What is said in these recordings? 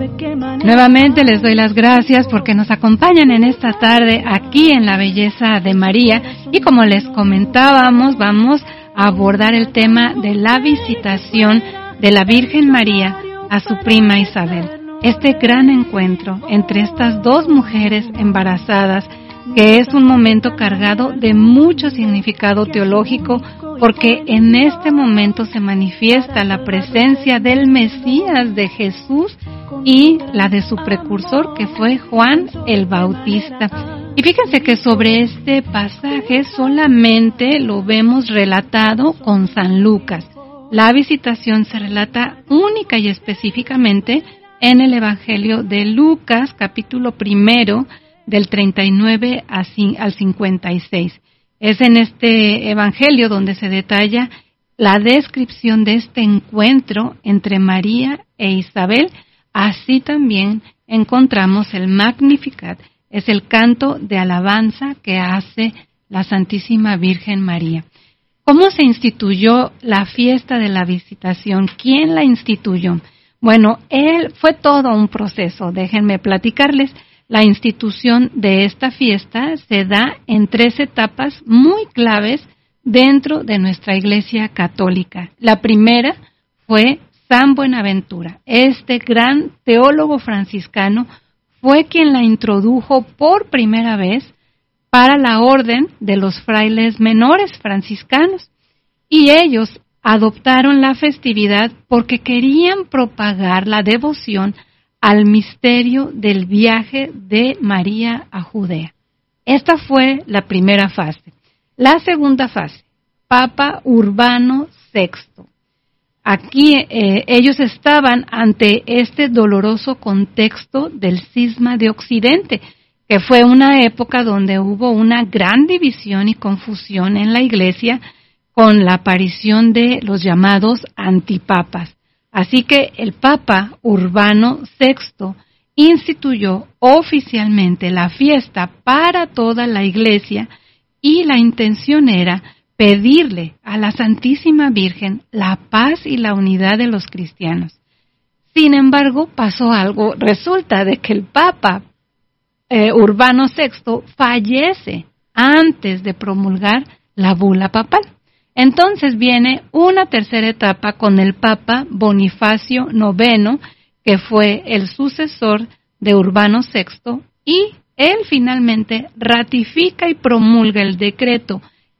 Nuevamente les doy las gracias porque nos acompañan en esta tarde aquí en La Belleza de María, y como les comentábamos, vamos a abordar el tema de la visitación de la Virgen María a su prima Isabel. Este gran encuentro entre estas dos mujeres embarazadas, que es un momento cargado de mucho significado teológico, porque en este momento se manifiesta la presencia del Mesías, de Jesús, y la de su precursor, que fue Juan el Bautista. Y fíjense que sobre este pasaje solamente lo vemos relatado con San Lucas. La visitación se relata única y específicamente en el Evangelio de Lucas, capítulo 1, del 39 al 56. Es en este Evangelio donde se detalla la descripción de este encuentro entre María e Isabel. Así también encontramos el Magnificat, es el canto de alabanza que hace la Santísima Virgen María. ¿Cómo se instituyó la fiesta de la visitación? ¿Quién la instituyó? Bueno, fue todo un proceso. Déjenme platicarles. La institución de esta fiesta se da en 3 etapas muy claves dentro de nuestra Iglesia Católica. La primera fue San Buenaventura. Este gran teólogo franciscano fue quien la introdujo por primera vez para la orden de los frailes menores franciscanos, y ellos adoptaron la festividad porque querían propagar la devoción al misterio del viaje de María a Judea. Esta fue la primera fase. La segunda fase, Papa Urbano VI. Aquí ellos estaban ante este doloroso contexto del cisma de Occidente, que fue una época donde hubo una gran división y confusión en la Iglesia con la aparición de los llamados antipapas. Así que el Papa Urbano VI instituyó oficialmente la fiesta para toda la Iglesia, y la intención era pedirle a la Santísima Virgen la paz y la unidad de los cristianos. Sin embargo, pasó algo. Resulta de que el Papa Urbano VI fallece antes de promulgar la bula papal. Entonces viene una tercera etapa con el Papa Bonifacio IX, que fue el sucesor de Urbano VI, y él finalmente ratifica y promulga el decreto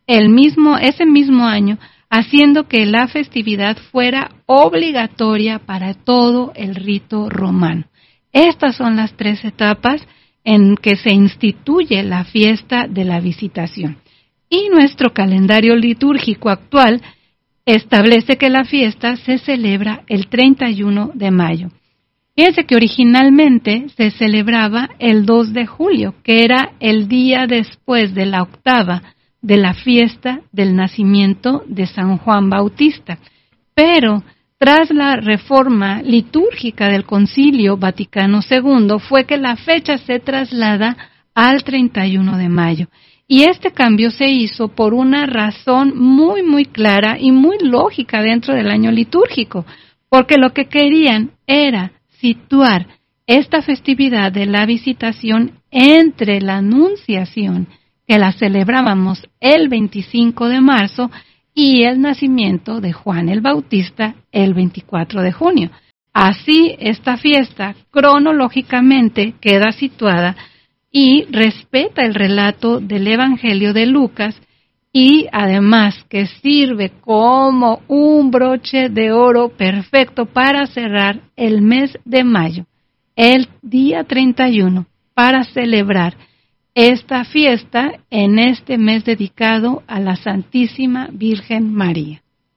ese mismo año, haciendo que la festividad fuera obligatoria para todo el rito romano. Estas son las 3 etapas en que se instituye la fiesta de la visitación. Y nuestro calendario litúrgico actual establece que la fiesta se celebra el 31 de mayo. Fíjense que originalmente se celebraba el 2 de julio, que era el día después de la octava de la fiesta del nacimiento de San Juan Bautista. Pero tras la reforma litúrgica del Concilio Vaticano II fue que la fecha se traslada al 31 de mayo. Y este cambio se hizo por una razón muy, muy clara y muy lógica dentro del año litúrgico, porque lo que querían era situar esta festividad de la visitación entre la Anunciación, que la celebrábamos el 25 de marzo, y el nacimiento de Juan el Bautista el 24 de junio. Así, esta fiesta cronológicamente queda situada y respeta el relato del Evangelio de Lucas, y además que sirve como un broche de oro perfecto para cerrar el mes de mayo, el día 31, para celebrar esta fiesta en este mes dedicado a la Santísima Virgen María.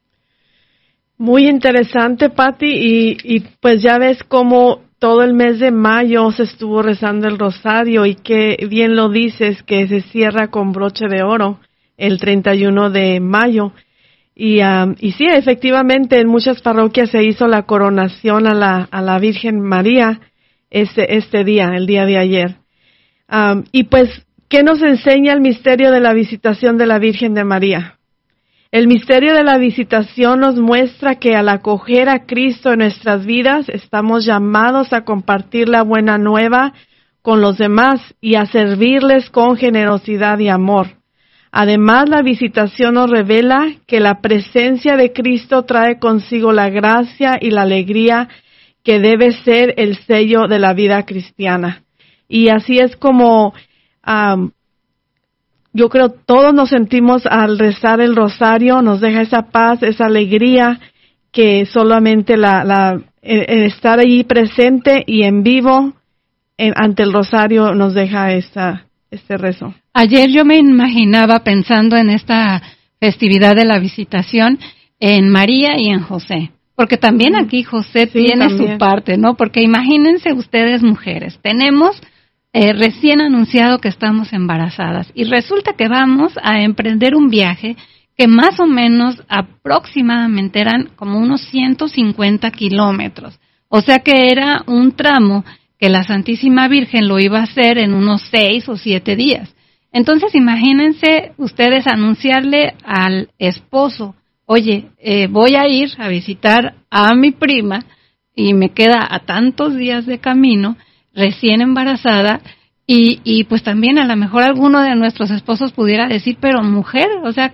Muy interesante, Pati, y pues ya ves cómo todo el mes de mayo se estuvo rezando el rosario, y que bien lo dices, que se cierra con broche de oro el 31 de mayo. Y sí, efectivamente, en muchas parroquias se hizo la coronación a la Virgen María este día, el día de ayer. Y pues, ¿qué nos enseña el misterio de la visitación de la Virgen de María? El misterio de la visitación nos muestra que al acoger a Cristo en nuestras vidas, estamos llamados a compartir la buena nueva con los demás y a servirles con generosidad y amor. Además, la visitación nos revela que la presencia de Cristo trae consigo la gracia y la alegría que debe ser el sello de la vida cristiana. Y así es como yo creo todos nos sentimos al rezar el rosario, nos deja esa paz, esa alegría que solamente el estar allí presente y en vivo ante el rosario nos deja este rezo. Ayer yo me imaginaba pensando en esta festividad de la visitación en María y en José, porque también aquí José tiene su parte, ¿no? Porque imagínense ustedes mujeres, tenemos recién anunciado que estamos embarazadas y resulta que vamos a emprender un viaje que más o menos aproximadamente eran como unos 150 kilómetros. O sea que era un tramo que la Santísima Virgen lo iba a hacer en unos 6 o 7 días. Entonces imagínense ustedes anunciarle al esposo, oye, voy a ir a visitar a mi prima y me queda a tantos días de camino, recién embarazada, y pues también a lo mejor alguno de nuestros esposos pudiera decir, pero mujer, o sea,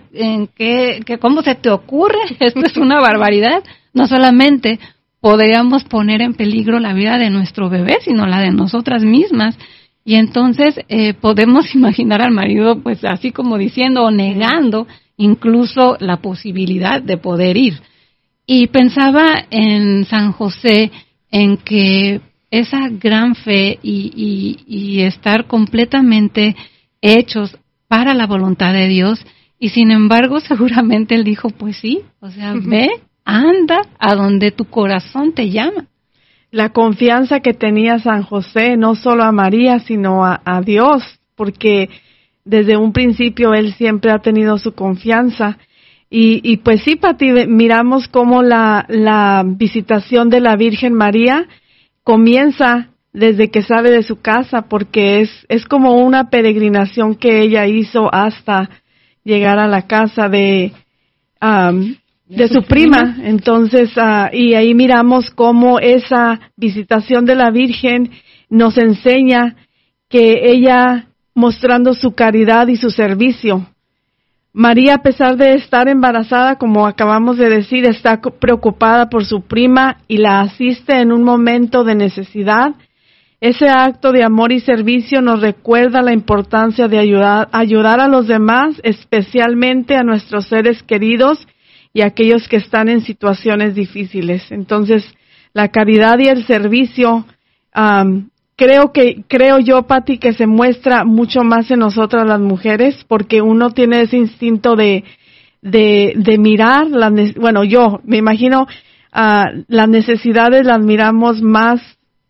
¿cómo se te ocurre? Esto es una barbaridad. No solamente podríamos poner en peligro la vida de nuestro bebé, sino la de nosotras mismas. Y entonces podemos imaginar al marido pues así como diciendo o negando incluso la posibilidad de poder ir. Y pensaba en San José, en que esa gran fe y estar completamente hechos para la voluntad de Dios, y sin embargo seguramente él dijo, pues sí, o sea, ve, anda a donde tu corazón te llama. La confianza que tenía San José, no solo a María, sino a Dios, porque desde un principio él siempre ha tenido su confianza. Y pues sí, Pati, miramos cómo la visitación de la Virgen María comienza desde que sale de su casa, porque es como una peregrinación que ella hizo hasta llegar a la casa de su prima. Entonces, y ahí miramos cómo esa visitación de la Virgen nos enseña que ella, mostrando su caridad y su servicio. María, a pesar de estar embarazada, como acabamos de decir, está preocupada por su prima y la asiste en un momento de necesidad. Ese acto de amor y servicio nos recuerda la importancia de ayudar a los demás, especialmente a nuestros seres queridos y a aquellos que están en situaciones difíciles. Entonces, la caridad y el servicio, creo yo, Pati, que se muestra mucho más en nosotras las mujeres, porque uno tiene ese instinto de mirar, yo me imagino, las necesidades las miramos más,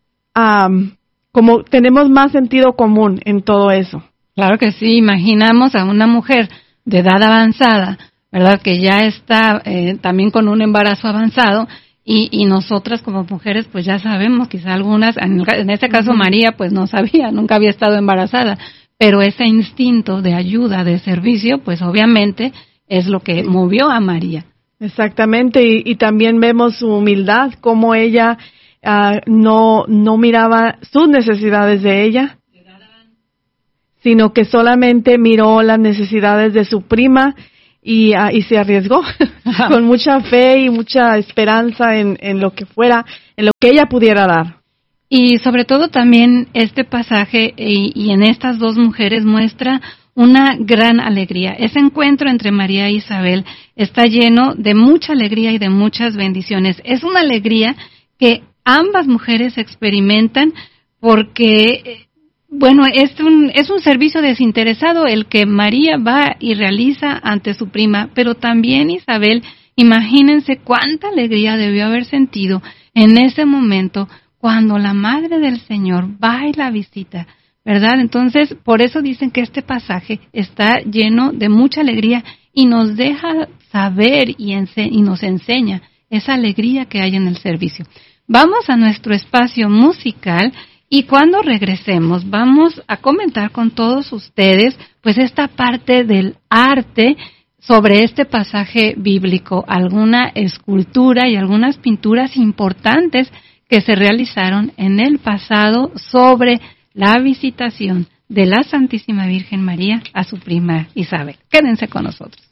como tenemos más sentido común en todo eso. Claro que sí, imaginamos a una mujer de edad avanzada, ¿verdad? Que ya está también con un embarazo avanzado, y nosotras como mujeres pues ya sabemos, quizá algunas, en este caso María pues no sabía, nunca había estado embarazada, pero ese instinto de ayuda, de servicio, pues obviamente es lo que movió a María. Exactamente, y también vemos su humildad, cómo ella no miraba sus necesidades de ella, sino que solamente miró las necesidades de su prima y se arriesgó con mucha fe y mucha esperanza en lo que fuera, en lo que ella pudiera dar. Y sobre todo también este pasaje y en estas dos mujeres muestra una gran alegría. Ese encuentro entre María e Isabel está lleno de mucha alegría y de muchas bendiciones. Es una alegría que ambas mujeres experimentan porque es un servicio desinteresado el que María va y realiza ante su prima, pero también Isabel, imagínense cuánta alegría debió haber sentido en ese momento cuando la Madre del Señor va y la visita, ¿verdad? Entonces, por eso dicen que este pasaje está lleno de mucha alegría y nos deja saber y nos enseña esa alegría que hay en el servicio. Vamos a nuestro espacio musical. Y cuando regresemos vamos a comentar con todos ustedes pues esta parte del arte sobre este pasaje bíblico alguna escultura y algunas pinturas importantes que se realizaron en el pasado sobre la visitación de la Santísima Virgen María a su prima Isabel. Quédense con nosotros.